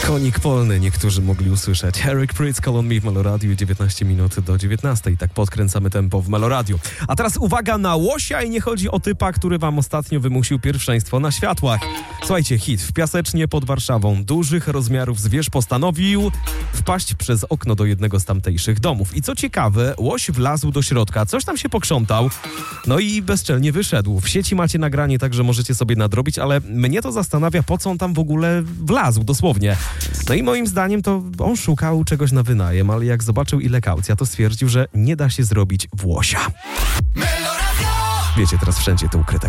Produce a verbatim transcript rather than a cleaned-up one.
Konik polny, niektórzy mogli usłyszeć. Eric Prydz, Call on Me w Meloradiu, dziewiętnaście minut do dziewiętnastej. Tak podkręcamy tempo w Meloradiu. A teraz uwaga na łosia i nie chodzi o typa, który wam ostatnio wymusił pierwszeństwo na światłach. Słuchajcie, hit. W Piasecznie pod Warszawą dużych rozmiarów zwierz postanowił wpaść przez okno do jednego z tamtejszych domów. I co ciekawe, łoś wlazł do środka, coś tam się pokrzątał, no i bezczelnie wyszedł. W sieci macie nagranie, także możecie sobie nadrobić, ale mnie to zastanawia, po co on tam w ogóle wlazł, dosłownie. No i moim zdaniem to on szukał czegoś na wynajem, ale jak zobaczył ile kaucja, to stwierdził, że nie da się zrobić w łosia. Wiecie, teraz wszędzie to ukryte